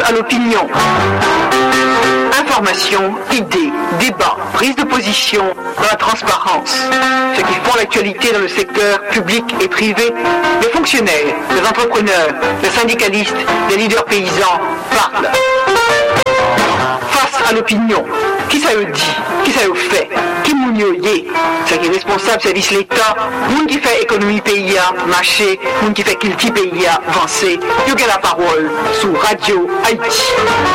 à l'opinion. Information, idées, débats, prise de position dans la transparence. Ceux qui font l'actualité dans le secteur public et privé, les fonctionnaires, les entrepreneurs, les syndicalistes, les leaders paysans parlent. Face à l'opinion, qui ça le dit, qui ça le fait, qui mounio yé, c'est qui est responsable service l'État, moun qui fait économie pays à marché, moun qui fait culti pays à avancer, yo la parole sous Radio Haïti.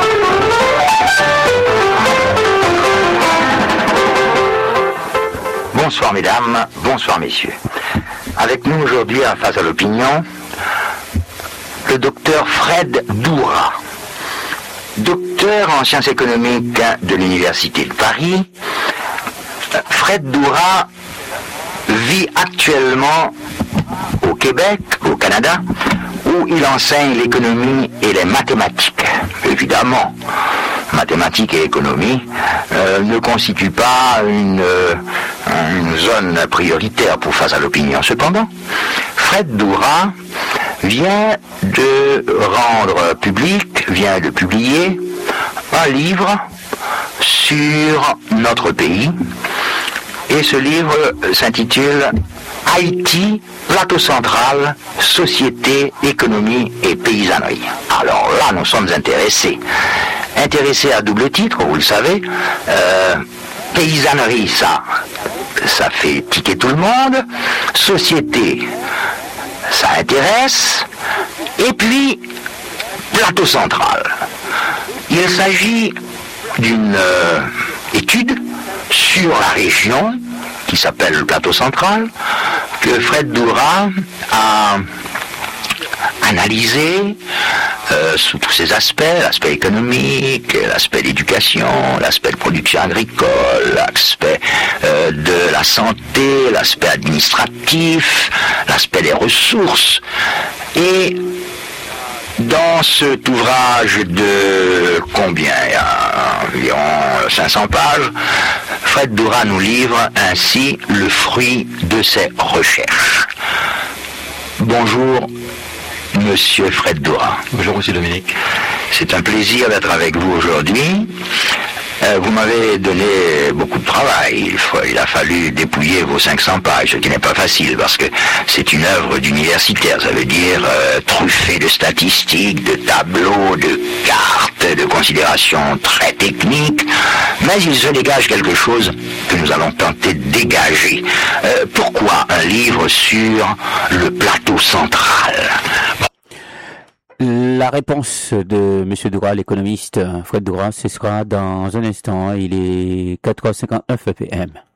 Bonsoir mesdames, bonsoir messieurs. Avec nous aujourd'hui en face à l'opinion, le docteur Fred Doura, docteur en sciences économiques de l'Université de Paris. Fred Doura vit actuellement au Québec, au Canada, où il enseigne l'économie et les mathématiques. Évidemment, mathématiques et économie ne constituent pas une zone prioritaire pour face à l'opinion. Cependant, Fred Doura vient de rendre public, vient de publier un livre sur notre pays. Et ce livre s'intitule Haïti, plateau central, société, économie et paysannerie. Alors là, nous sommes intéressés à double titre, vous le savez. Paysannerie, ça fait tiquer tout le monde. Société, ça intéresse. Et puis, plateau central. Il s'agit d'une étude sur la région qui s'appelle le plateau central, que Fred Doura a analysé sous tous ses aspects, l'aspect économique, l'aspect d'éducation, l'aspect de production agricole, l'aspect de la santé, l'aspect administratif, l'aspect des ressources. Et dans cet ouvrage de combien, environ 500 pages, Fred Doura nous livre ainsi le fruit de ses recherches. Bonjour, Monsieur Fred Doura. Bonjour, Monsieur Dominique. C'est un plaisir d'être avec vous aujourd'hui. Vous m'avez donné beaucoup de travail. Il a fallu dépouiller vos 500 pages, ce qui n'est pas facile, parce que c'est une œuvre d'universitaire. Ça veut dire truffé de statistiques, de tableaux, de cartes, de considérations très techniques. Mais il se dégage quelque chose que nous allons tenter de dégager. Pourquoi un livre sur le plateau central ? La réponse de M. Doura, l'économiste Fred Doura, ce sera dans un instant. Il est 4h59 PM.